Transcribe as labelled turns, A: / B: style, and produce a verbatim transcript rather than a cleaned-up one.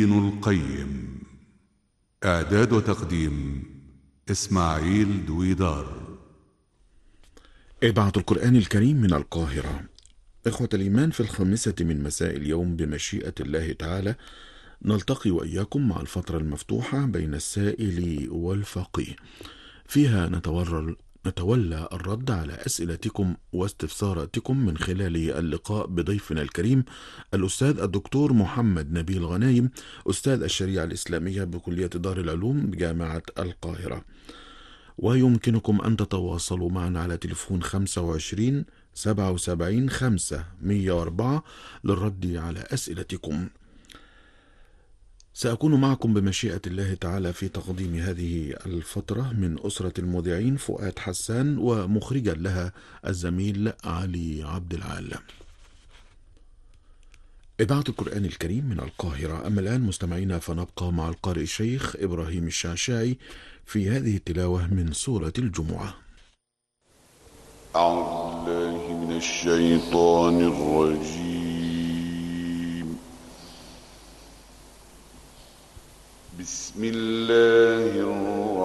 A: ابن القيم. إعداد وتقديم إسماعيل دويدار.
B: إذاعة القرآن الكريم من القاهرة. إخوة الإيمان، في الخامسة من مساء اليوم بمشيئة الله تعالى نلتقي وإياكم مع الفترة المفتوحة بين السائل والفقيه، فيها نتورل نتولى الرد على أسئلتكم واستفساراتكم من خلال اللقاء بضيفنا الكريم الأستاذ الدكتور محمد نبيل غنايم، أستاذ الشريعة الإسلامية بكلية دار العلوم بجامعة القاهرة. ويمكنكم أن تتواصلوا معنا على تليفون خمسة وعشرين سبعة وسبعين خمسة مية وأربعة للرد على أسئلتكم. سأكون معكم بمشيئة الله تعالى في تقديم هذه الفترة من أسرة المذيعين فؤاد حسان، ومخرجا لها الزميل علي عبد العال. إذاعة القرآن الكريم من القاهرة. أما الآن مستمعينا فنبقى مع القارئ الشيخ إبراهيم الشعشاعي في هذه التلاوة من سورة الجمعة.
C: أعوذ بالله من الشيطان الرجيم. بسم الله الرحمن